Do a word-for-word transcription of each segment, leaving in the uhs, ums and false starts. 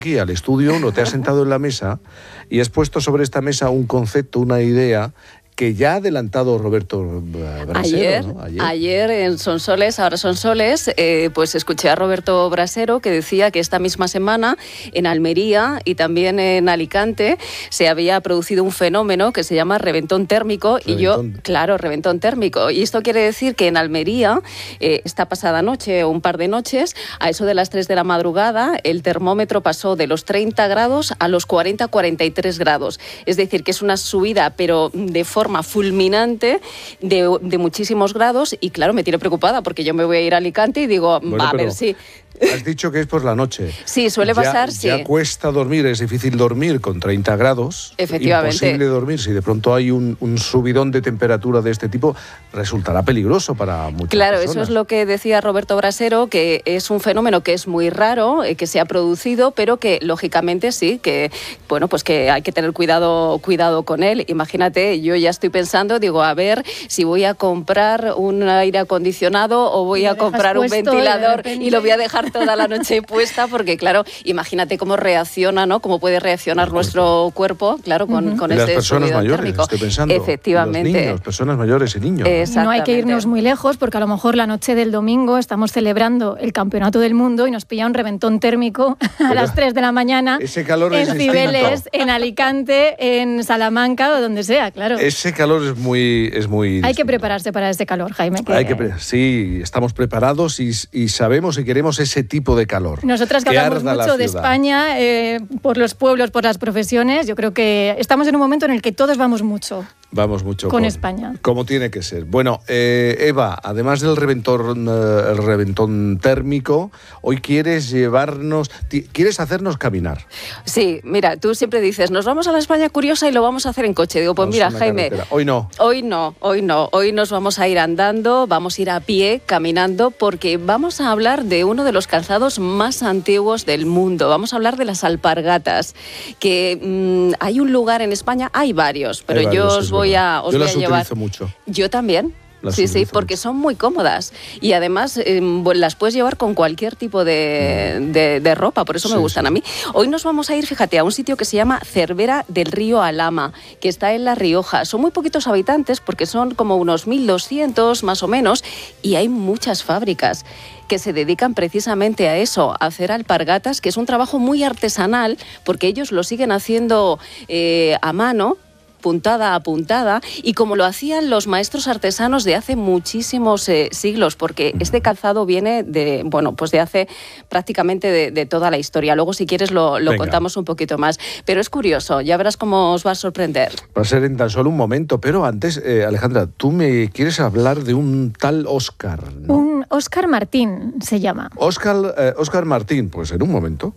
Aquí al estudio, uno te ha sentado en la mesa y has puesto sobre esta mesa un concepto, una idea que ya ha adelantado Roberto Brasero. Ayer, ¿no? Ayer. ayer en Sonsoles, ahora Sonsoles, eh, pues escuché a Roberto Brasero que decía que esta misma semana en Almería y también en Alicante se había producido un fenómeno que se llama reventón térmico. Reventón. Y yo, claro, reventón térmico. Y esto quiere decir que en Almería, eh, esta pasada noche o un par de noches, a eso de las tres de la madrugada, el termómetro pasó de los treinta grados a los cuarenta a cuarenta y tres grados. Es decir, que es una subida, pero de forma fulminante de, de muchísimos grados, y claro, me tiene preocupada porque yo me voy a ir a Alicante y digo, bueno, va a ver si... Has dicho que es por la noche. Sí, suele ya, pasar, sí. Ya cuesta dormir, es difícil dormir con treinta grados. Efectivamente. Imposible dormir. Si de pronto hay un, un subidón de temperatura de este tipo, resultará peligroso para muchas claro, personas. Claro, eso es lo que decía Roberto Brasero, que es un fenómeno que es muy raro, eh, que se ha producido, pero que lógicamente sí, que bueno, pues que hay que tener cuidado, cuidado con él. Imagínate, yo ya estoy pensando, digo, a ver si voy a comprar un aire acondicionado o voy a comprar un ventilador y lo voy a dejar toda la noche puesta, porque claro, imagínate cómo reacciona, ¿no? Cómo puede reaccionar el nuestro cuerpo, claro, con, uh-huh. con y este las personas mayores, térmico. Estoy pensando. Efectivamente. Los niños, personas mayores y niños. No hay que irnos muy lejos, porque a lo mejor la noche del domingo estamos celebrando el campeonato del mundo y nos pilla un reventón térmico a Pero las tres de la mañana. Ese calor en es Cibeles, distinto. En Alicante, en Salamanca o donde sea, claro. Ese calor es muy, es muy Hay distinto. que prepararse para ese calor, Jaime. Que... Hay que pre- sí, estamos preparados y, y sabemos y queremos ese tipo de calor. Nosotras que, que hablamos mucho de España, eh, por los pueblos, por las profesiones, yo creo que estamos en un momento en el que todos vamos mucho. Vamos mucho con, con España. Como tiene que ser. Bueno, eh, Eva, además del reventón, eh, el reventón térmico, hoy quieres llevarnos, quieres hacernos caminar. Sí, mira, tú siempre dices, nos vamos a la España curiosa y lo vamos a hacer en coche. Digo, pues vamos mira, Jaime, carretera. Hoy no. Hoy no, hoy no. Hoy nos vamos a ir andando, vamos a ir a pie, caminando, porque vamos a hablar de uno de los calzados más antiguos del mundo. Vamos a hablar de las alpargatas, que mmm, hay un lugar en España, hay varios, pero hay varios, yo os voy Voy a, os Yo voy las a llevar. utilizo mucho. Yo también. Las sí, sí, porque mucho. son muy cómodas y además eh, las puedes llevar con cualquier tipo de, de, de ropa, por eso sí, me gustan sí. a mí. Hoy nos vamos a ir, fíjate, a un sitio que se llama Cervera del Río Alhama, que está en La Rioja. Son muy poquitos habitantes porque son como unos mil doscientos más o menos y hay muchas fábricas que se dedican precisamente a eso, a hacer alpargatas, que es un trabajo muy artesanal porque ellos lo siguen haciendo eh, a mano, puntada a puntada, y como lo hacían los maestros artesanos de hace muchísimos eh, siglos, porque este calzado viene de, bueno, pues de hace prácticamente de, de toda la historia. Luego, si quieres, lo, lo contamos un poquito más. Pero es curioso, ya verás cómo os va a sorprender. Va a ser en tan solo un momento, pero antes, eh, Alejandra, tú me quieres hablar de un tal Óscar, ¿no? Un Óscar Martín se llama. Óscar, eh, Óscar Martín, pues en un momento.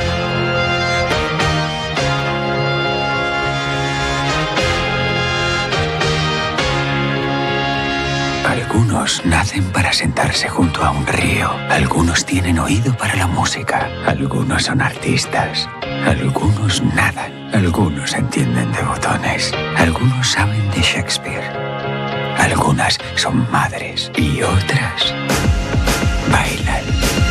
Algunos nacen para sentarse junto a un río. Algunos tienen oído para la música. Algunos son artistas. Algunos nadan. Algunos entienden de botones. Algunos saben de Shakespeare. Algunas son madres y otras bailan.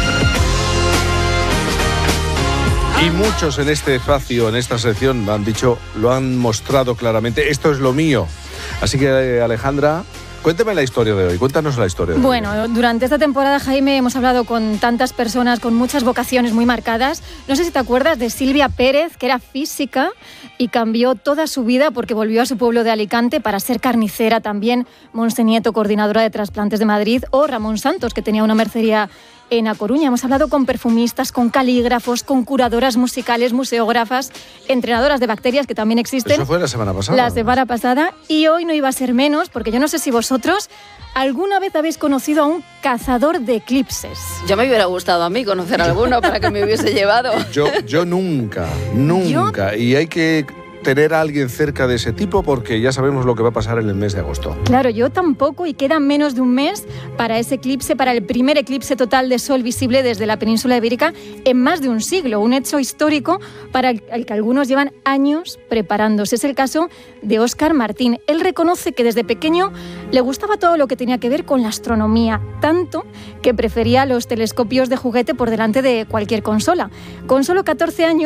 Y muchos en este espacio, en esta sección, lo han dicho, lo han mostrado claramente. Esto es lo mío. Así que, Alejandra, cuéntame la historia de hoy, cuéntanos la historia de bueno, hoy. Bueno, durante esta temporada, Jaime, hemos hablado con tantas personas con muchas vocaciones muy marcadas. No sé si te acuerdas de Silvia Pérez, que era física y cambió toda su vida porque volvió a su pueblo de Alicante para ser carnicera también. Monse Nieto, coordinadora de trasplantes de Madrid, o Ramón Santos, que tenía una mercería en A Coruña. Hemos hablado con perfumistas, con calígrafos, con curadoras musicales, museógrafas, entrenadoras de bacterias, que también existen. Eso fue la semana pasada. La semana pasada. Y hoy no iba a ser menos, porque yo no sé si vosotros alguna vez habéis conocido a un cazador de eclipses. Ya me hubiera gustado a mí conocer a alguno para que me hubiese llevado. Yo, yo nunca, nunca. ¿Yo? Y hay que tener a alguien cerca de ese tipo porque ya sabemos lo que va a pasar en el mes de agosto. Claro, yo tampoco, y queda menos de un mes para ese eclipse, para el primer eclipse total de sol visible desde la península ibérica en más de un siglo, un hecho histórico para el, el que algunos llevan años preparándose. Es el caso de Óscar Martín. Él reconoce que desde pequeño le gustaba todo lo que tenía que ver con la astronomía, tanto que prefería los telescopios de juguete por delante de cualquier consola. Con solo catorce años